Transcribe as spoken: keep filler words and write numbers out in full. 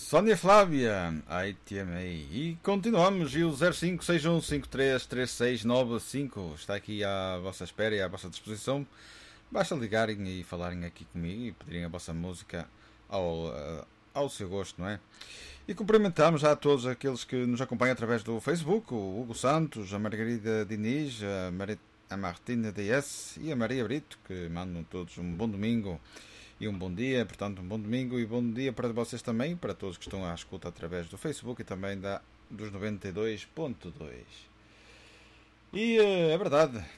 Sónia Flávia, I T M A. E continuamos. E o zero cinco seis um cinco três três seis nove cinco está aqui à vossa espera e à vossa disposição. Basta ligarem e falarem aqui comigo e pedirem a vossa música ao, ao seu gosto, não é? E cumprimentamos já a todos aqueles que nos acompanham através do Facebook: o Hugo Santos, a Margarida Diniz, a, Mar... a Martina D S e a Maria Brito, que mandam todos um bom domingo e um bom dia. Portanto, um bom domingo e bom dia para vocês também, para todos que estão à escuta através do Facebook e também da, dos noventa e dois ponto dois. E é verdade,